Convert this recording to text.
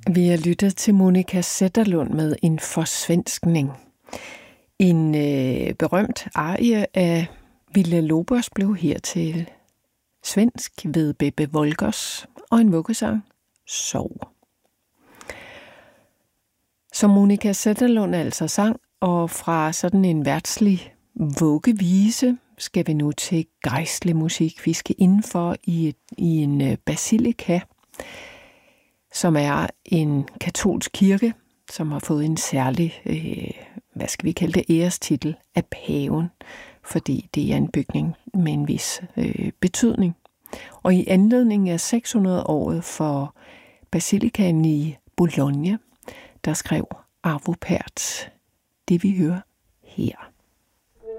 Vi har lyttet til Monica Zetterlund med en forsvenskning. En berømt arie af Villa-Lobos blev her til svensk ved Bebbe Wolgers, og en vuggesang, Sov. Som Monica Zetterlund altså sang, og fra sådan en værtslig vuggevise, skal vi nu til gejstlig musik. Vi skal indenfor i en basilika, som er en katolsk kirke, som har fået en særlig, hvad skal vi kalde det, ærestitel af paven, fordi det er en bygning med en vis betydning. Og i anledning af 600-året for basilikaen i Bologna, der skrev Arvo Pärt det, vi hører her.